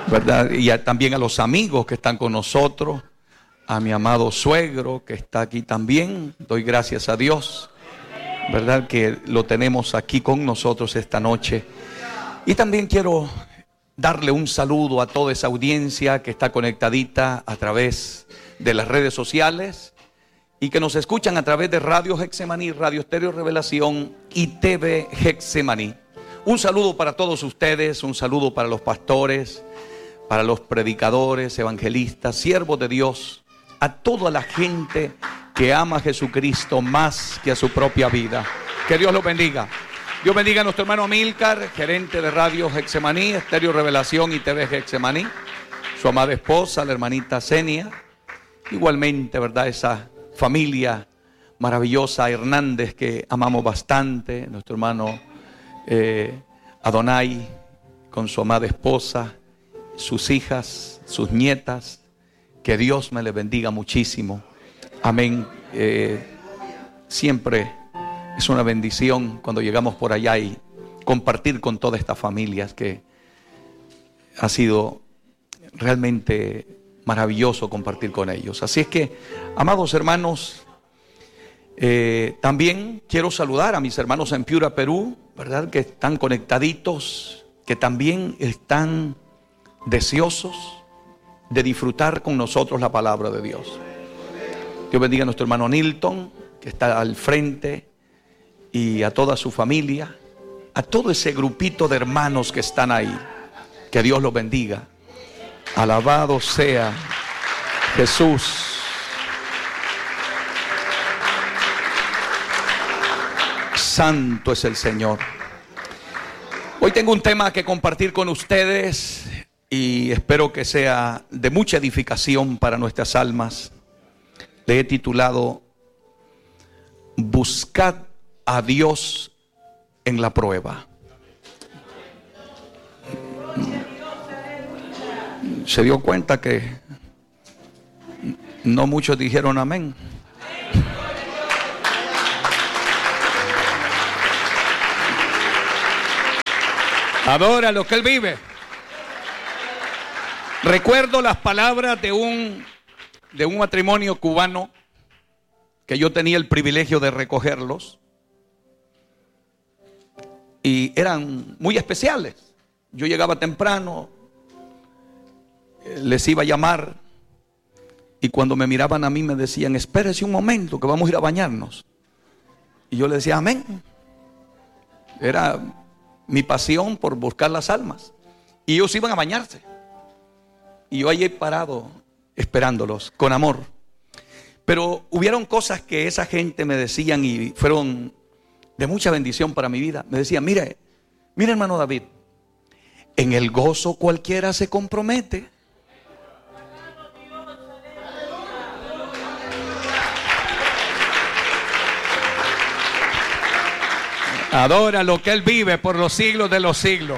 ¿verdad? Y también a los amigos que están con nosotros, a mi amado suegro que está aquí también. Doy gracias a Dios, ¿verdad?, que lo tenemos aquí con nosotros esta noche. Y también quiero darle un saludo a toda esa audiencia que está conectadita a través de las redes sociales y que nos escuchan a través de Radio Getsemaní, Radio Estéreo Revelación y TV Getsemaní. Un saludo para todos ustedes, un saludo para los pastores, para los predicadores, evangelistas, siervos de Dios, a toda la gente que ama a Jesucristo más que a su propia vida. Que Dios los bendiga. Dios bendiga a nuestro hermano Amílcar, gerente de Radio Getsemaní, Estéreo Revelación y TV Getsemaní, su amada esposa, la hermanita Zenia, igualmente, ¿verdad?, esa familia maravillosa Hernández que amamos bastante, nuestro hermano Adonai con su amada esposa, sus hijas, sus nietas. Que Dios me les bendiga muchísimo. Amén. Siempre es una bendición cuando llegamos por allá y compartir con todas estas familias, que ha sido realmente maravilloso compartir con ellos. Así es que, amados hermanos, también quiero saludar a mis hermanos en Piura, Perú, ¿verdad?, que están conectaditos, que también están deseosos de disfrutar con nosotros la palabra de Dios. Dios bendiga a nuestro hermano Nilton, que está al frente, y a toda su familia, a todo ese grupito de hermanos que están ahí. Que Dios los bendiga. Alabado sea Jesús. Santo es el Señor. Hoy tengo un tema que compartir con ustedes y espero que sea de mucha edificación para nuestras almas. Le he titulado: Buscad a Dios en la prueba. Se dio cuenta que no muchos dijeron amén. Adora lo que Él vive. Recuerdo las palabras de un matrimonio cubano que yo tenía el privilegio de recogerlos, y eran muy especiales. Yo llegaba temprano, les iba a llamar, y cuando me miraban a mí me decían: espérese un momento que vamos a ir a bañarnos. Y yo les decía amén. Era mi pasión por buscar las almas, y ellos iban a bañarse, y yo allí parado esperándolos con amor. Pero hubieron cosas que esa gente me decían y fueron de mucha bendición para mi vida. Me decían: mire hermano David, en el gozo cualquiera se compromete. Adora lo que Él vive por los siglos de los siglos.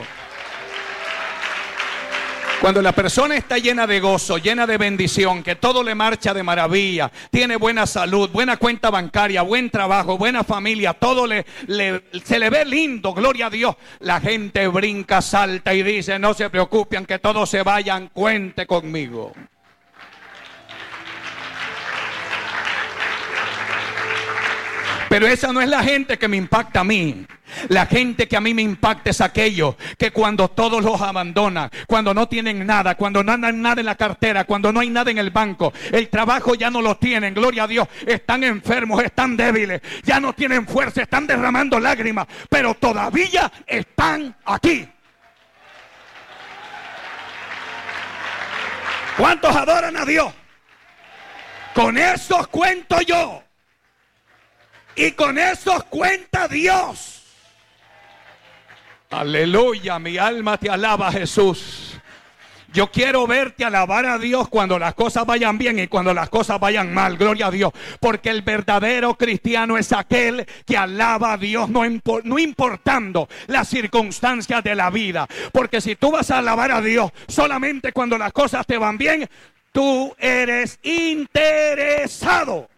Cuando la persona está llena de gozo, llena de bendición, que todo le marcha de maravilla, tiene buena salud, buena cuenta bancaria, buen trabajo, buena familia, todo se le ve lindo, gloria a Dios. La gente brinca, salta y dice: no se preocupen, que todos se vayan, cuente conmigo. Pero esa no es la gente que me impacta a mí. La gente que a mí me impacta es aquello que cuando todos los abandonan, cuando no tienen nada, cuando no andan nada en la cartera, cuando no hay nada en el banco, el trabajo ya no lo tienen, gloria a Dios, están enfermos, están débiles, ya no tienen fuerza, están derramando lágrimas, pero todavía están aquí. ¿Cuántos adoran a Dios? Con esos cuento yo. Y con eso cuenta Dios. Aleluya, mi alma te alaba, Jesús. Yo quiero verte alabar a Dios cuando las cosas vayan bien y cuando las cosas vayan mal, gloria a Dios. Porque el verdadero cristiano es aquel que alaba a Dios no importando las circunstancias de la vida. Porque si tú vas a alabar a Dios solamente cuando las cosas te van bien, tú eres interesado.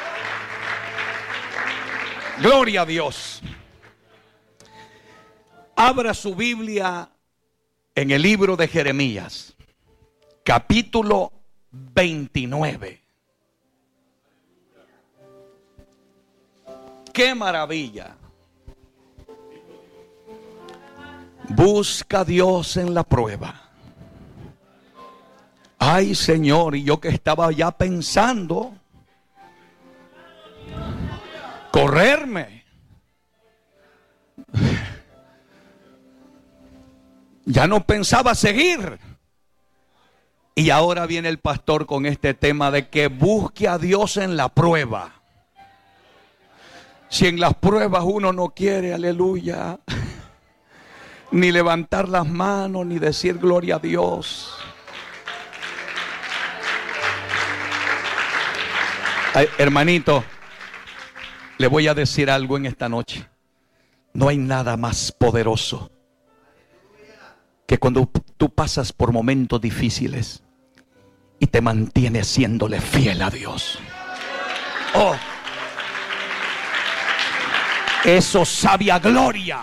Gloria a Dios. Abra su Biblia en el libro de Jeremías, capítulo 29. ¡Qué maravilla! Busca a Dios en la prueba. Ay, Señor, y yo que estaba ya pensando correrme. Ya no pensaba seguir. Y ahora viene el pastor con este tema de que busque a Dios en la prueba. Si en las pruebas uno no quiere, aleluya, ni levantar las manos, ni decir gloria a Dios. Ay, hermanito, le voy a decir algo en esta noche. No hay nada más poderoso que cuando tú pasas por momentos difíciles y te mantienes siéndole fiel a Dios. Oh, eso sabe a gloria.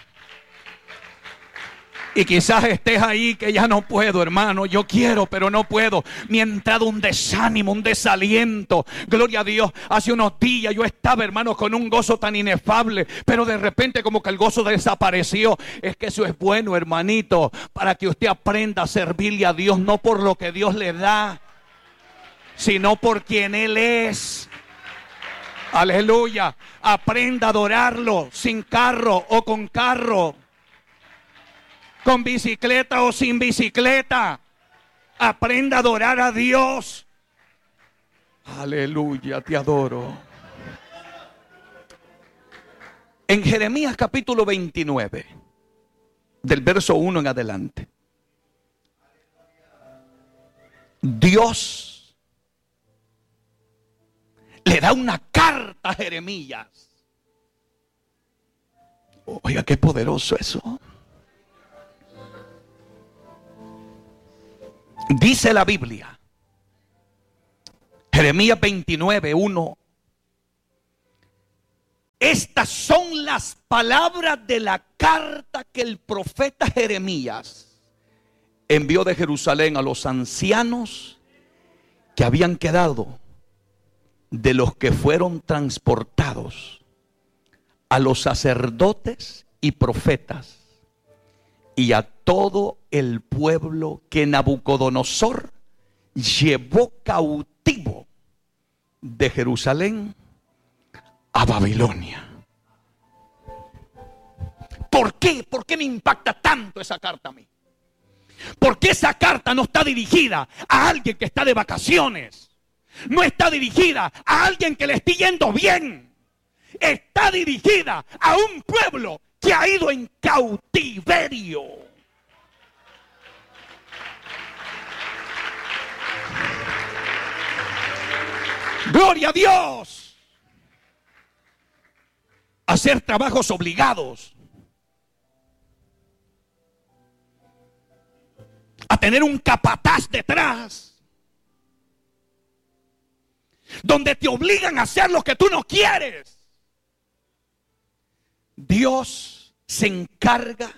Y quizás estés ahí que ya no puedo, hermano. Yo quiero, pero no puedo. Me ha entrado un desánimo, un desaliento. Gloria a Dios. Hace unos días yo estaba, hermano, con un gozo tan inefable, pero de repente como que el gozo desapareció. Es que eso es bueno, hermanito, para que usted aprenda a servirle a Dios, no por lo que Dios le da, sino por quien Él es. Aleluya. Aprenda a adorarlo sin carro o con carro, con bicicleta o sin bicicleta. Aprenda a adorar a Dios. Aleluya, te adoro. En Jeremías capítulo 29, del verso 1 en adelante, Dios le da una carta a Jeremías. Oiga, qué poderoso eso. Dice la Biblia, Jeremías 29, 1. Estas son las palabras de la carta que el profeta Jeremías envió de Jerusalén a los ancianos que habían quedado de los que fueron transportados, a los sacerdotes y profetas, y a todo el pueblo que Nabucodonosor llevó cautivo de Jerusalén a Babilonia. ¿Por qué? ¿Por qué me impacta tanto esa carta a mí? Porque esa carta no está dirigida a alguien que está de vacaciones. No está dirigida a alguien que le esté yendo bien. Está dirigida a un pueblo que ha ido en cautiverio. Gloria a Dios. Hacer trabajos obligados. A tener un capataz detrás. Donde te obligan a hacer lo que tú no quieres. Dios se encarga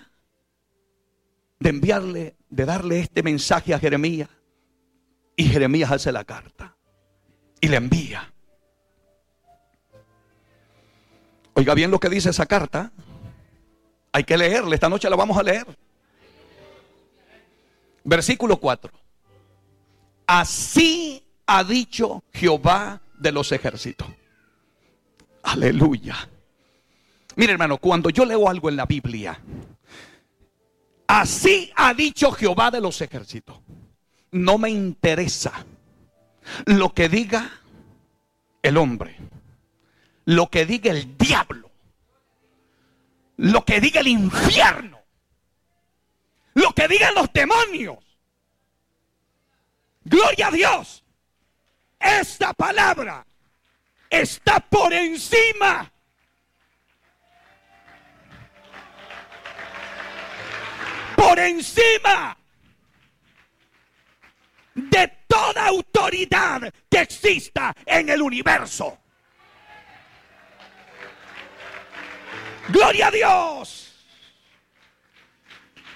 de darle este mensaje a Jeremías. Y Jeremías hace la carta y la envía. Oiga bien lo que dice esa carta. Hay que leerla, esta noche la vamos a leer. Versículo 4. Así ha dicho Jehová de los ejércitos. Aleluya. Mire, hermano, cuando yo leo algo en la Biblia, así ha dicho Jehová de los ejércitos, no me interesa lo que diga el hombre, lo que diga el diablo, lo que diga el infierno, lo que digan los demonios. Gloria a Dios. Esta palabra está por encima. Por encima de toda autoridad que exista en el universo. Gloria a Dios.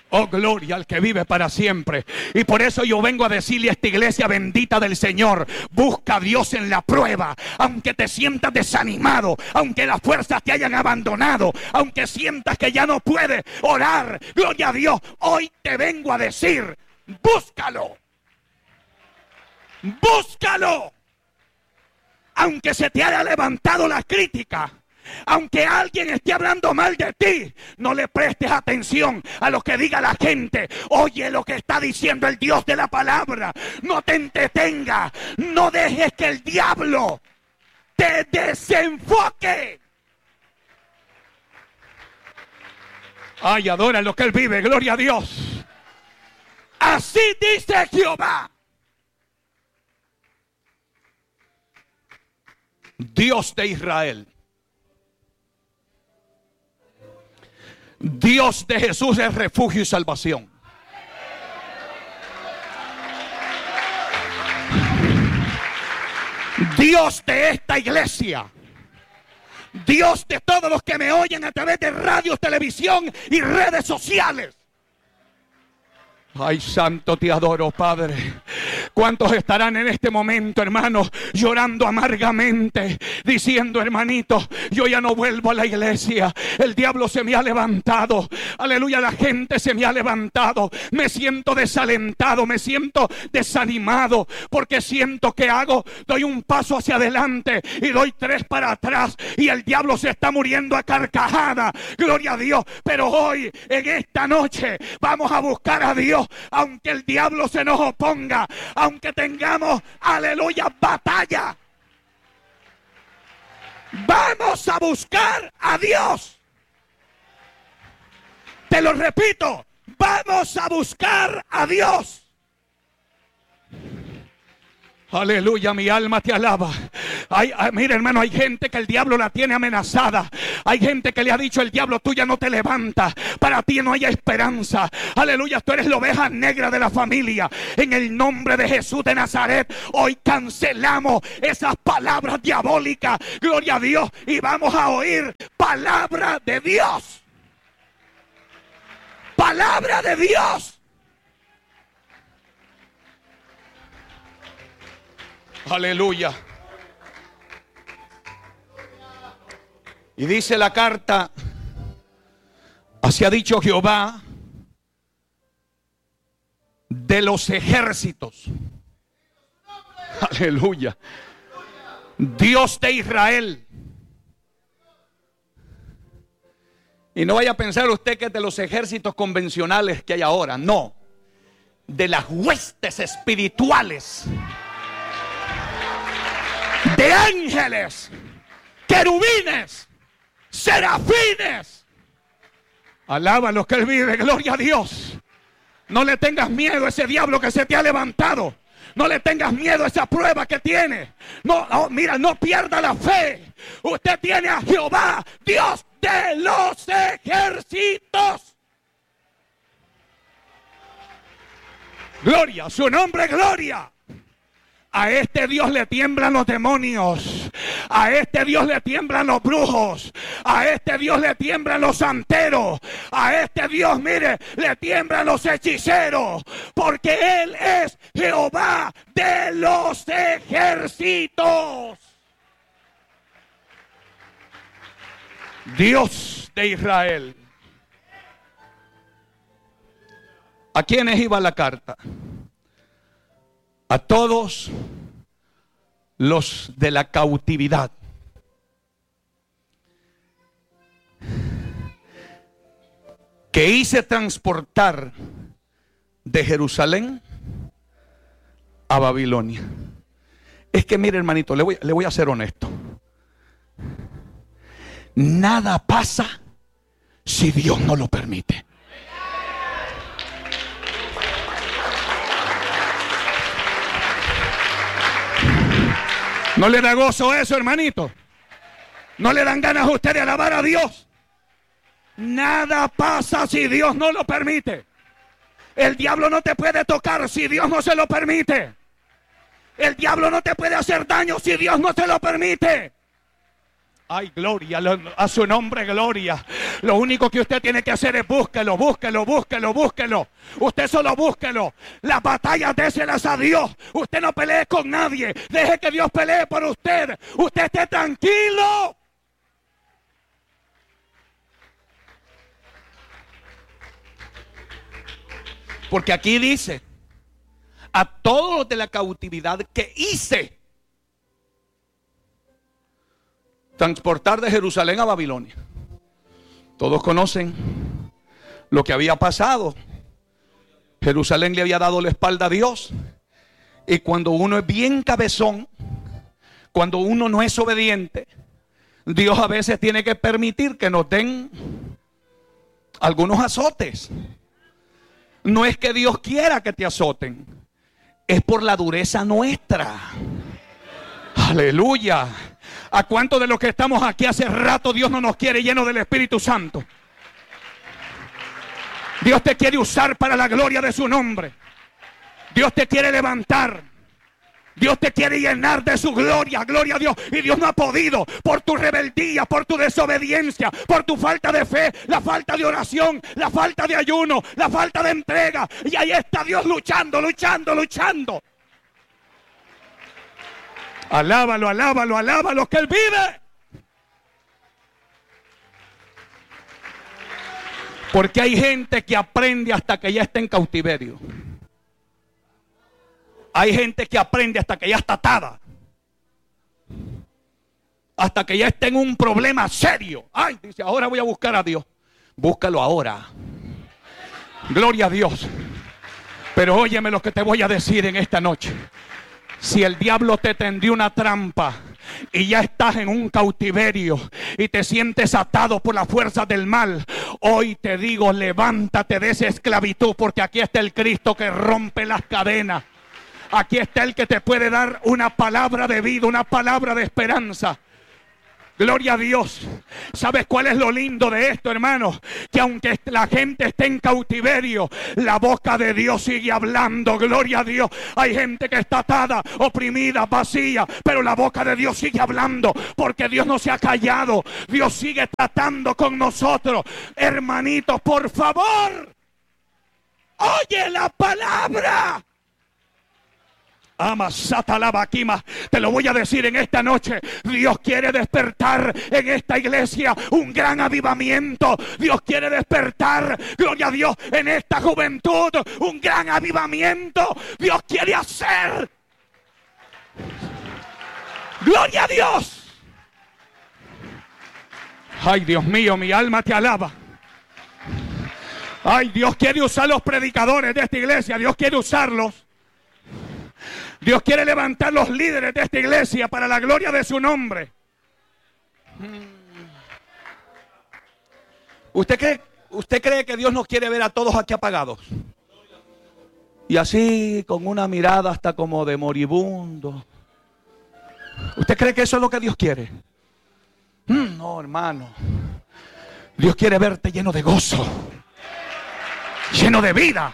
Oh, gloria al que vive para siempre. Y por eso yo vengo a decirle a esta iglesia bendita del Señor: busca a Dios en la prueba. Aunque te sientas desanimado, aunque las fuerzas te hayan abandonado, aunque sientas que ya no puedes orar, gloria a Dios, hoy te vengo a decir: búscalo. Búscalo. Aunque se te haya levantado la crítica, aunque alguien esté hablando mal de ti, no le prestes atención a lo que diga la gente. Oye lo que está diciendo el Dios de la palabra. No te entretenga. No dejes que el diablo te desenfoque. Ay, adora lo que Él vive. Gloria a Dios. Así dice Jehová, Dios de Israel. Dios de Jesús es refugio y salvación. Dios de esta iglesia. Dios de todos los que me oyen a través de radio, televisión y redes sociales. Ay, santo, te adoro, Padre. ¿Cuántos estarán en este momento, hermanos, llorando amargamente, diciendo: hermanito, yo ya no vuelvo a la iglesia, el diablo se me ha levantado, aleluya, la gente se me ha levantado, me siento desalentado, me siento desanimado, porque siento que doy un paso hacia adelante y doy 3 para atrás, y el diablo se está muriendo a carcajada, gloria a Dios. Pero hoy, en esta noche, vamos a buscar a Dios, aunque el diablo se nos oponga, aunque tengamos, aleluya, batalla. Vamos a buscar a Dios. Te lo repito, vamos a buscar a Dios. Aleluya, mi alma te alaba. Mira, hermano, hay gente que el diablo la tiene amenazada. Hay gente que le ha dicho: el diablo, tú ya no te levantas, para ti no hay esperanza. Aleluya, tú eres la oveja negra de la familia. En el nombre de Jesús de Nazaret, hoy cancelamos esas palabras diabólicas, gloria a Dios, y vamos a oír palabra de Dios. Palabra de Dios. Aleluya. Y dice la carta: así ha dicho Jehová de los ejércitos. Aleluya. Dios de Israel. Y no vaya a pensar usted que es de los ejércitos convencionales que hay ahora. No. De las huestes espirituales, de ángeles, querubines, serafines. Alaba lo que Él vive, gloria a Dios. No le tengas miedo a ese diablo que se te ha levantado. No le tengas miedo a esa prueba que tiene. No, mira, no pierda la fe. Usted tiene a Jehová, Dios de los ejércitos. Gloria, su nombre, gloria. A este Dios le tiemblan los demonios. A este Dios le tiemblan los brujos. A este Dios le tiemblan los santeros. A este Dios, mire, le tiemblan los hechiceros. Porque Él es Jehová de los ejércitos. Dios de Israel. ¿A quiénes iba la carta? A todos los de la cautividad. Que hice transportar de Jerusalén a Babilonia. Es que mire, hermanito, le voy a ser honesto. Nada pasa si Dios no lo permite. ¿No le da gozo eso, hermanito? ¿No le dan ganas a usted de alabar a Dios? Nada pasa si Dios no lo permite. El diablo no te puede tocar si Dios no se lo permite. El diablo no te puede hacer daño si Dios no se lo permite. Ay, gloria, a su nombre, gloria. Lo único que usted tiene que hacer es búsquelo, búsquelo, búsquelo, búsquelo. Usted solo búsquelo. Las batallas déselas a Dios. Usted no pelee con nadie. Deje que Dios pelee por usted. Usted esté tranquilo. Porque aquí dice, a todos los de la cautividad que hice transportar de Jerusalén a Babilonia. Todos conocen lo que había pasado. Jerusalén le había dado la espalda a Dios. Y cuando uno es bien cabezón, cuando uno no es obediente, Dios a veces tiene que permitir que nos den algunos azotes. No es que Dios quiera que te azoten, es por la dureza nuestra. Aleluya. ¿A cuántos de los que estamos aquí hace rato Dios no nos quiere lleno del Espíritu Santo? Dios te quiere usar para la gloria de su nombre. Dios te quiere levantar. Dios te quiere llenar de su gloria, gloria a Dios. Y Dios no ha podido por tu rebeldía, por tu desobediencia, por tu falta de fe, la falta de oración, la falta de ayuno, la falta de entrega. Y ahí está Dios luchando, luchando, luchando. Alábalo, alábalo, alábalo, que Él vive. Porque hay gente que aprende hasta que ya está en cautiverio. Hay gente que aprende hasta que ya está atada. Hasta que ya está en un problema serio. Ay, dice, ahora voy a buscar a Dios. Búscalo ahora. Gloria a Dios. Pero óyeme lo que te voy a decir en esta noche. Si el diablo te tendió una trampa y ya estás en un cautiverio y te sientes atado por la fuerza del mal, hoy te digo, levántate de esa esclavitud, porque aquí está el Cristo que rompe las cadenas. Aquí está el que te puede dar una palabra de vida, una palabra de esperanza. Gloria a Dios. ¿Sabes cuál es lo lindo de esto, hermano? Que aunque la gente esté en cautiverio, la boca de Dios sigue hablando. Gloria a Dios. Hay gente que está atada, oprimida, vacía, pero la boca de Dios sigue hablando, porque Dios no se ha callado. Dios sigue tratando con nosotros. Hermanitos, por favor, oye la palabra. Te lo voy a decir en esta noche. Dios quiere despertar en esta iglesia un gran avivamiento. Dios quiere despertar, gloria a Dios, en esta juventud un gran avivamiento. Dios quiere hacer. Gloria a Dios. Ay, Dios mío, mi alma te alaba. Ay, Dios quiere usar los predicadores de esta iglesia. Dios quiere usarlos. Dios quiere levantar los líderes de esta iglesia para la gloria de su nombre. ¿Usted cree que Dios nos quiere ver a todos aquí apagados? Y así con una mirada hasta como de moribundo. ¿Usted cree que eso es lo que Dios quiere? No, hermano. Dios quiere verte lleno de gozo, lleno de vida,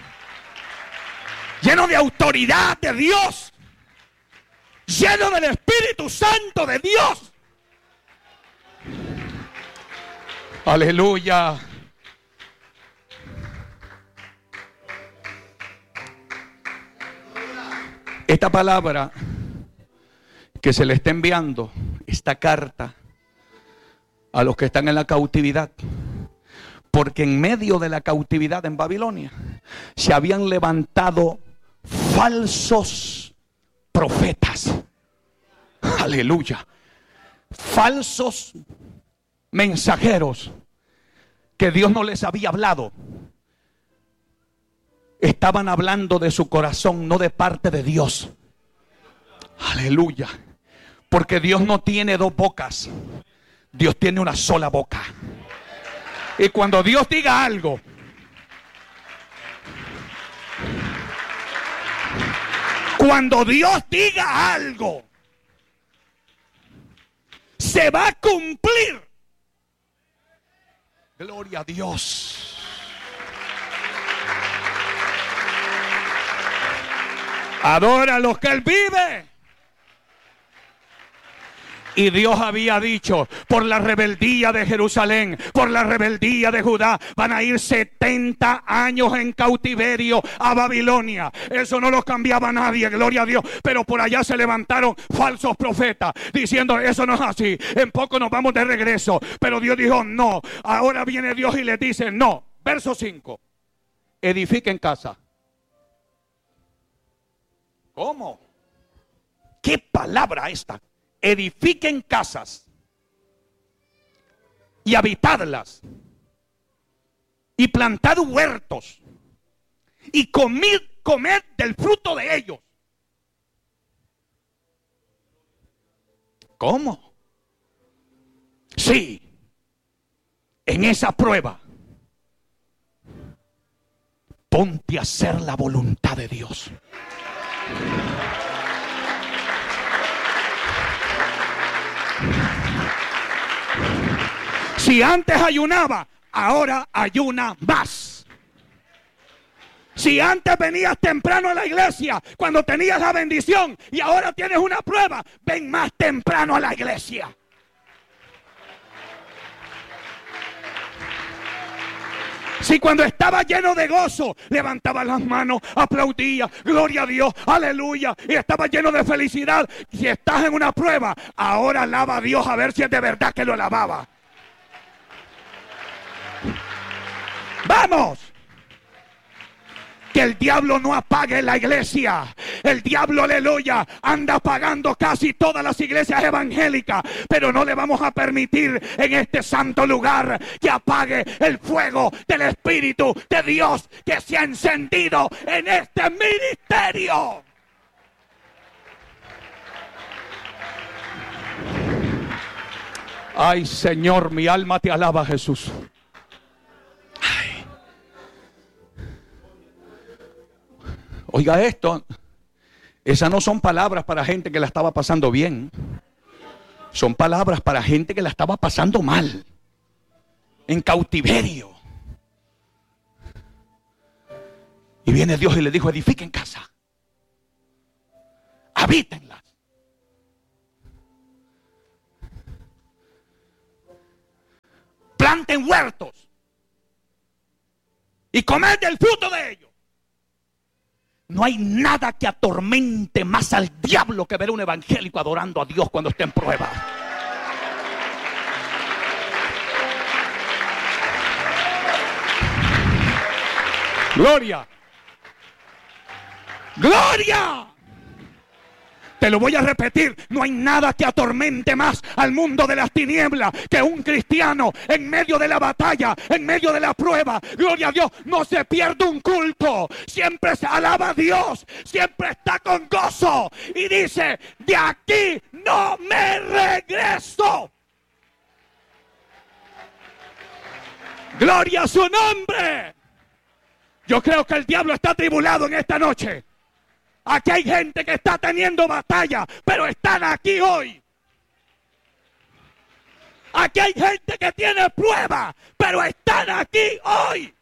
lleno de autoridad de Dios, lleno del Espíritu Santo de Dios. Aleluya. Esta palabra que se le está enviando, esta carta a los que están en la cautividad, porque en medio de la cautividad en Babilonia se habían levantado falsos profetas. Aleluya. Falsos mensajeros que Dios no les había hablado. Estaban hablando de su corazón, no de parte de Dios. Aleluya. Porque Dios no tiene dos bocas. Dios tiene una sola boca. Y cuando Dios diga algo, cuando Dios diga algo, se va a cumplir. Gloria a Dios. Adora a los que Él vive. Y Dios había dicho, por la rebeldía de Jerusalén, por la rebeldía de Judá, van a ir 70 años en cautiverio a Babilonia. Eso no lo cambiaba nadie, gloria a Dios. Pero por allá se levantaron falsos profetas diciendo, eso no es así, en poco nos vamos de regreso. Pero Dios dijo, no. Ahora viene Dios y les dice, no. Verso 5. Edifiquen casa. ¿Cómo? ¿Qué palabra esta? Edifiquen casas y habitadlas y plantad huertos y comed del fruto de ellos. ¿Cómo? Sí, en esa prueba ponte a hacer la voluntad de Dios. Si antes ayunaba, ahora ayuna más. Si antes venías temprano a la iglesia, cuando tenías la bendición, y ahora tienes una prueba, ven más temprano a la iglesia. Si cuando estaba lleno de gozo, levantaba las manos, aplaudía, gloria a Dios, aleluya, y estaba lleno de felicidad. Si estás en una prueba, ahora alaba a Dios a ver si es de verdad que lo alababa. ¡Vamos! Que el diablo no apague la iglesia. El diablo, aleluya, anda apagando casi todas las iglesias evangélicas. Pero no le vamos a permitir en este santo lugar que apague el fuego del Espíritu de Dios que se ha encendido en este ministerio. Ay, Señor, mi alma te alaba, Jesús. Ay. Oiga esto, esas no son palabras para gente que la estaba pasando bien. Son palabras para gente que la estaba pasando mal, en cautiverio. Y viene Dios y le dijo, edifiquen casa, habítenlas. Planten huertos y comed del fruto de ellos. No hay nada que atormente más al diablo que ver a un evangélico adorando a Dios cuando está en prueba. Gloria. Gloria. Te lo voy a repetir, no hay nada que atormente más al mundo de las tinieblas que un cristiano en medio de la batalla, en medio de la prueba. Gloria a Dios, no se pierde un culto, siempre se alaba a Dios, siempre está con gozo y dice, de aquí no me regreso. Gloria a su nombre. Yo creo que el diablo está atribulado en esta noche. Aquí hay gente que está teniendo batalla, pero están aquí hoy. Aquí hay gente que tiene prueba, pero están aquí hoy.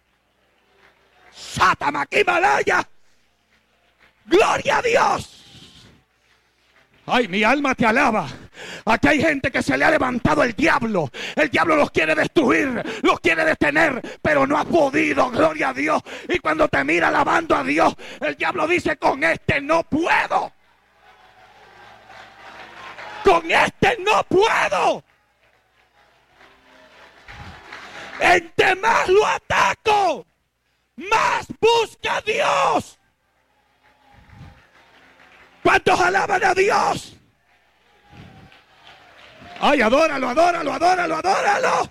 Satamaquimalaya. Gloria a Dios. Ay, mi alma te alaba. Aquí hay gente que se le ha levantado el diablo. El diablo los quiere destruir, los quiere detener, pero no ha podido, gloria a Dios. Y cuando te mira alabando a Dios, el diablo dice, con este no puedo. Con este no puedo. Entre más lo ataco, más busca a Dios. ¿Cuántos alaban a Dios? Ay, adóralo, adóralo, adóralo, adóralo.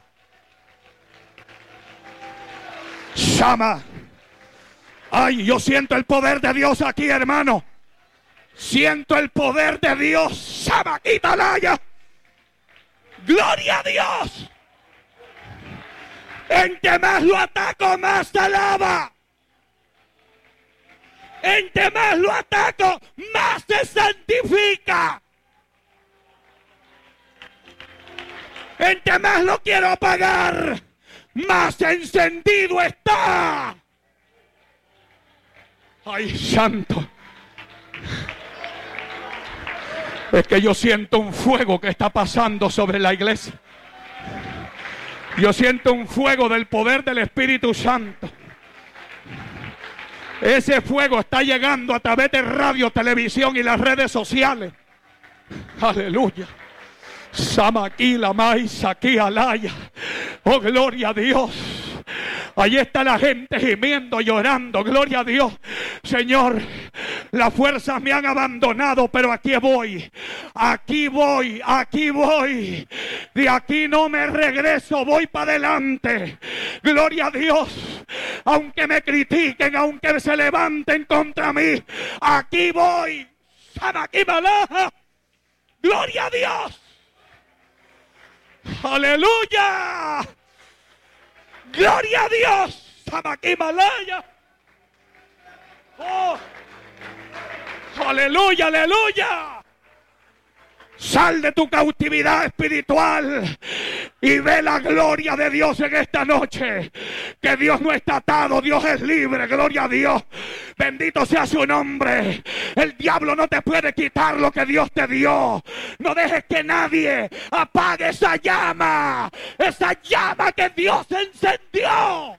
Shama. Ay, yo siento el poder de Dios aquí, hermano. Siento el poder de Dios. Shama, quítalaya. Gloria a Dios. Entre más lo ataco, más te alaba. Entre más lo ataco, más se santifica. Entre más lo quiero apagar, más encendido está. Ay, santo. Es que yo siento un fuego que está pasando sobre la iglesia. Yo siento un fuego del poder del Espíritu Santo. Ese fuego está llegando a través de radio, televisión y las redes sociales. Aleluya. Samaquila, Maisa, aquí, Alaya. Oh, gloria a Dios. Allí está la gente gimiendo, llorando. Gloria a Dios. Señor, las fuerzas me han abandonado, pero aquí voy. Aquí voy, aquí voy. De aquí no me regreso, voy para adelante. Gloria a Dios. Aunque me critiquen, aunque se levanten contra mí, aquí voy. Samaquimalaja. Gloria a Dios. Aleluya. Gloria a Dios. Samaquimalaya. Oh. Aleluya, aleluya. Sal de tu cautividad espiritual y ve la gloria de Dios en esta noche. Que Dios no está atado, Dios es libre. Gloria a Dios. Bendito sea su nombre. El diablo no te puede quitar lo que Dios te dio. No dejes que nadie apague esa llama que Dios encendió.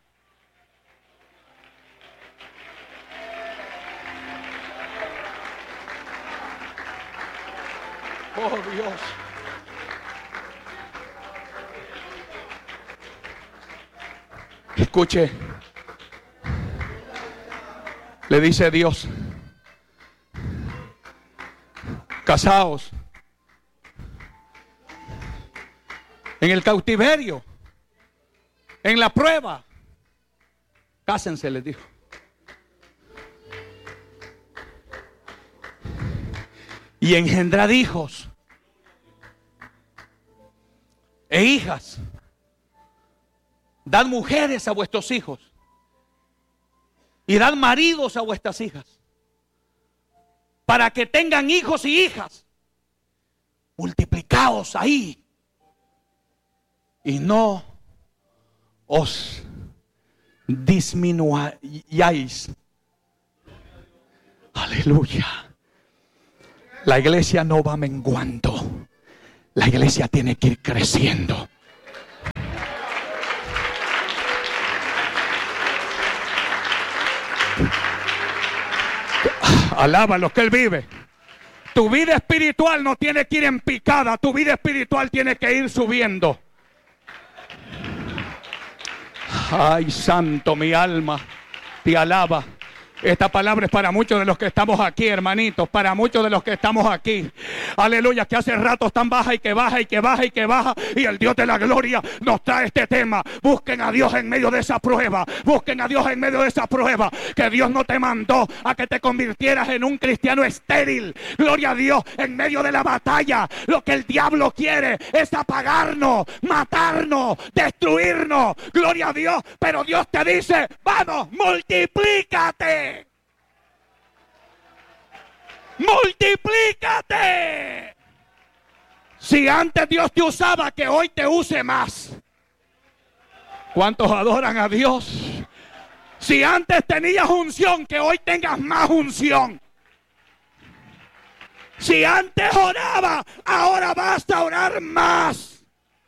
Oh Dios. Escuche. Le dice Dios: casaos en el cautiverio, en la prueba. Cásense, les dijo. Y engendrad hijos e hijas. Dad mujeres a vuestros hijos y dad maridos a vuestras hijas, para que tengan hijos y hijas. Multiplicaos ahí y no os disminuyáis. Aleluya. La iglesia no va menguando. La iglesia tiene que ir creciendo. Alaba lo que Él vive. Tu vida espiritual no tiene que ir en picada. Tu vida espiritual tiene que ir subiendo. Ay, santo, mi alma te alaba. Esta palabra es para muchos de los que estamos aquí, hermanitos. Para muchos de los que estamos aquí. Aleluya, que hace rato están baja y que baja y que baja y que baja. Y el Dios de la gloria nos trae este tema. Busquen a Dios en medio de esa prueba. Busquen a Dios en medio de esa prueba. Que Dios no te mandó a que te convirtieras en un cristiano estéril. Gloria a Dios, en medio de la batalla. Lo que el diablo quiere es apagarnos, matarnos, destruirnos. Gloria a Dios. Pero Dios te dice: vamos, multiplícate. Multiplícate. Si antes Dios te usaba, que hoy te use más. ¿Cuántos adoran a Dios? Si antes tenías unción, que hoy tengas más unción. Si antes oraba, ahora vas a orar más.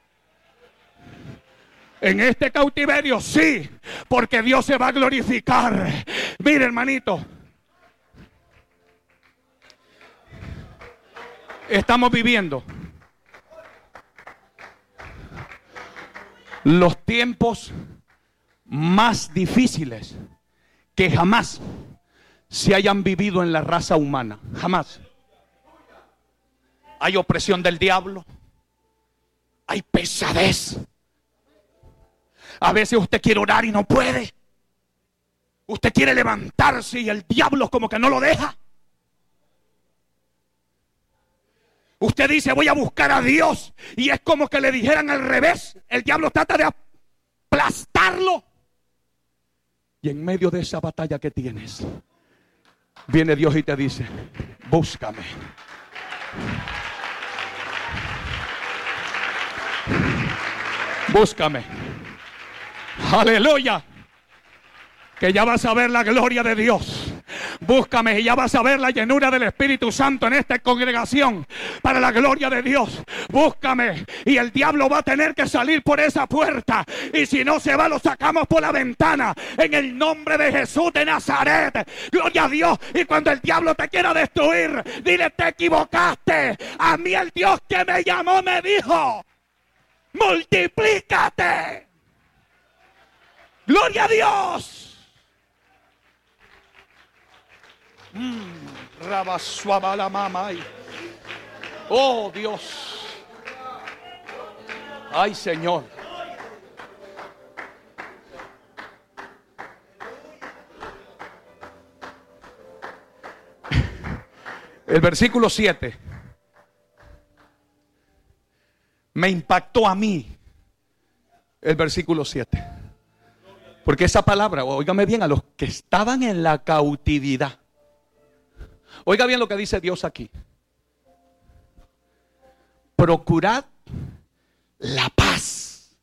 En este cautiverio sí, porque Dios se va a glorificar. Mire, hermanito, estamos viviendo los tiempos más difíciles que jamás se hayan vivido en la raza humana. Jamás. Hay opresión del diablo. Hay pesadez. A veces usted quiere orar y no puede. Usted quiere levantarse y el diablo como que no lo deja. Usted dice: voy a buscar a Dios, y es como que le dijeran al revés. El diablo trata de aplastarlo. Y en medio de esa batalla que tienes, viene Dios y te dice: búscame. Búscame. Aleluya. Que ya vas a ver la gloria de Dios. Búscame y ya vas a ver la llenura del Espíritu Santo en esta congregación para la gloria de Dios. Búscame y el diablo va a tener que salir por esa puerta, y si no se va, lo sacamos por la ventana en el nombre de Jesús de Nazaret. Gloria a Dios. Y cuando el diablo te quiera destruir, dile: te equivocaste. A mí el Dios que me llamó me dijo: multiplícate. Gloria a Dios. Oh Dios. Ay, Señor. El versículo 7 me impactó a mí. El versículo 7. Porque esa palabra, óigame bien, a los que estaban en la cautividad. Oiga bien lo que dice Dios aquí. Procurad la paz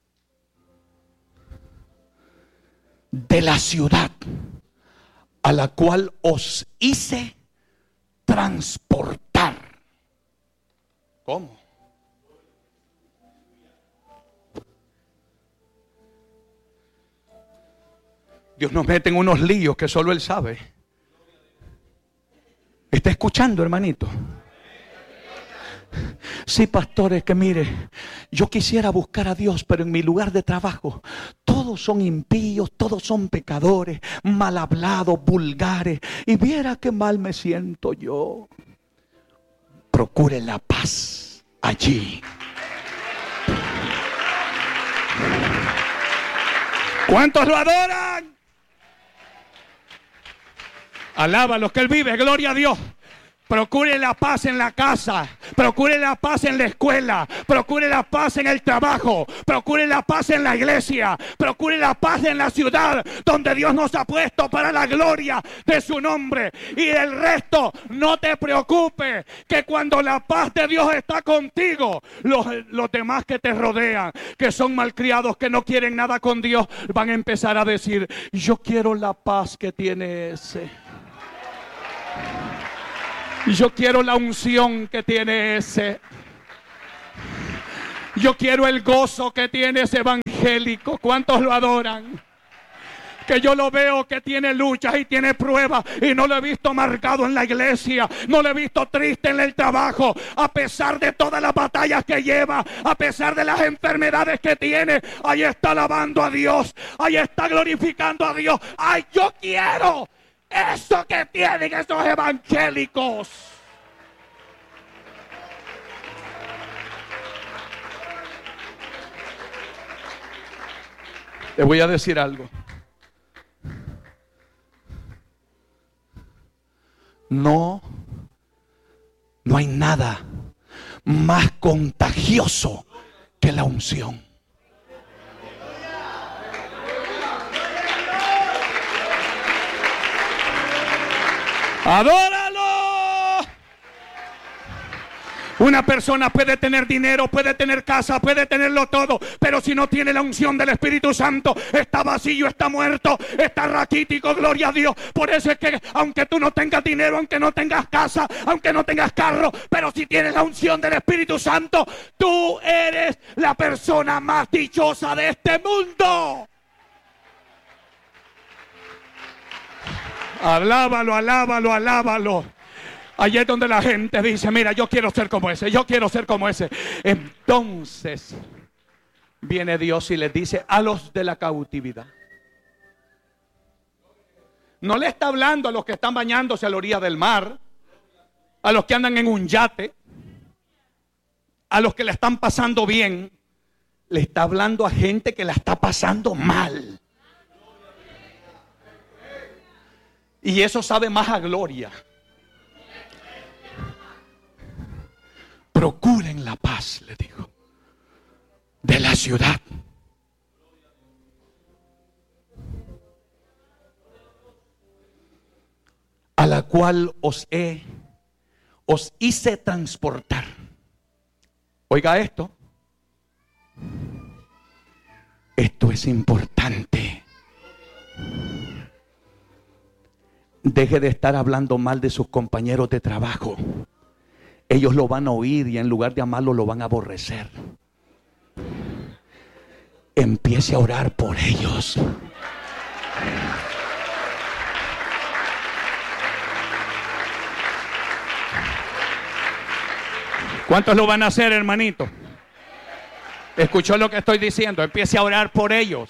de la ciudad a la cual os hice transportar. ¿Cómo? Dios nos mete en unos líos que solo Él sabe. ¿Está escuchando, hermanito? Sí, pastor, es que mire, yo quisiera buscar a Dios, pero en mi lugar de trabajo todos son impíos, todos son pecadores, mal hablados, vulgares, y viera qué mal me siento yo. Procure la paz allí. ¿Cuántos lo adoran? Alaba a los que Él vive, gloria a Dios. Procure la paz en la casa, procure la paz en la escuela, procure la paz en el trabajo, procure la paz en la iglesia, procure la paz en la ciudad donde Dios nos ha puesto para la gloria de su nombre. Y el resto, no te preocupes, que cuando la paz de Dios está contigo, los demás que te rodean, que son malcriados, que no quieren nada con Dios, van a empezar a decir: yo quiero la paz que tiene ese. Yo quiero la unción que tiene ese. Yo quiero el gozo que tiene ese evangélico. ¿Cuántos lo adoran? Que yo lo veo que tiene luchas y tiene pruebas, y no lo he visto amargado en la iglesia, no lo he visto triste en el trabajo, a pesar de todas las batallas que lleva, a pesar de las enfermedades que tiene. Ahí está alabando a Dios, ahí está glorificando a Dios. ¡Ay, yo quiero eso que tienen esos evangélicos! Te voy a decir algo. No hay nada más contagioso que la unción. ¡Adóralo! Una persona puede tener dinero, puede tener casa, puede tenerlo todo, pero si no tiene la unción del Espíritu Santo, está vacío, está muerto, está raquítico, gloria a Dios. Por eso es que aunque tú no tengas dinero, aunque no tengas casa, aunque no tengas carro, pero si tienes la unción del Espíritu Santo, tú eres la persona más dichosa de este mundo. Alábalo, alábalo, alábalo. Allí es donde la gente dice: mira, yo quiero ser como ese, yo quiero ser como ese. Entonces viene Dios y les dice a los de la cautividad. No le está hablando a los que están bañándose a la orilla del mar, a los que andan en un yate, a los que la están pasando bien. Le está hablando a gente que la está pasando mal. Y eso sabe más a gloria. Procuren la paz, le digo, de la ciudad. A la cual os hice transportar. Oiga esto. Esto es importante. Deje de estar hablando mal de sus compañeros de trabajo. Ellos lo van a oír y en lugar de amarlo lo van a aborrecer. Empiece a orar por ellos. ¿Cuántos lo van a hacer, hermanito? ¿Escuchó lo que estoy diciendo? Empiece a orar por ellos.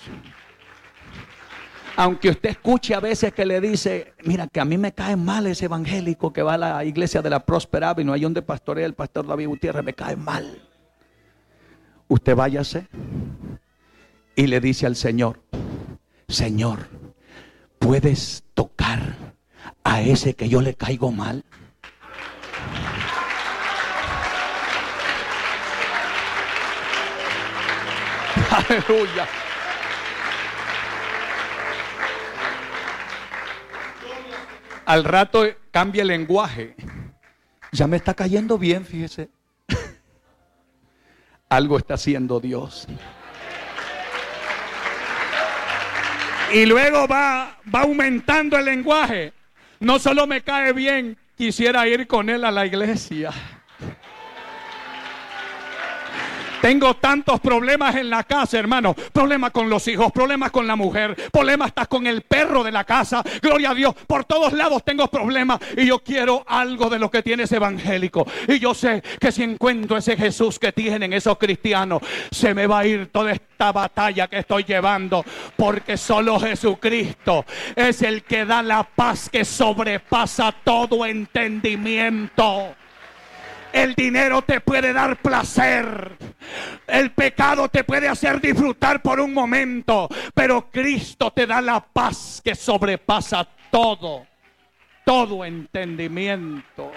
Aunque usted escuche a veces que le dice, mira, que a mí me cae mal ese evangélico que va a la iglesia de la Prosper Avenue, ahí donde pastorea el pastor David Gutiérrez, me cae mal. Usted váyase y le dice al Señor, Señor, ¿puedes tocar a ese que yo le caigo mal? Aleluya. Al rato cambia el lenguaje. Ya me está cayendo bien, fíjese. Algo está haciendo Dios. Y luego va aumentando el lenguaje. No solo me cae bien, quisiera ir con él a la iglesia. Tengo tantos problemas en la casa, hermano. Problemas con los hijos, problemas con la mujer, problemas hasta con el perro de la casa. Gloria a Dios, por todos lados tengo problemas. Y yo quiero algo de lo que tiene ese evangélico. Y yo sé que si encuentro ese Jesús que tienen esos cristianos, se me va a ir toda esta batalla que estoy llevando. Porque solo Jesucristo es el que da la paz que sobrepasa todo entendimiento. El dinero te puede dar placer. El pecado te puede hacer disfrutar por un momento. Pero Cristo te da la paz que sobrepasa todo entendimiento.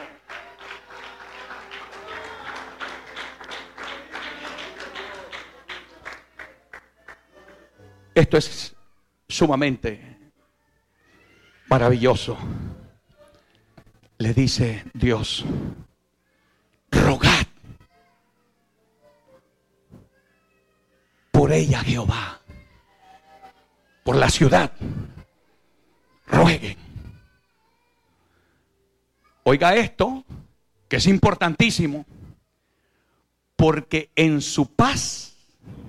Esto es sumamente maravilloso. Le dice Dios, rogad por ella, Jehová, por la ciudad, rueguen. Oiga esto, que es importantísimo, porque en su paz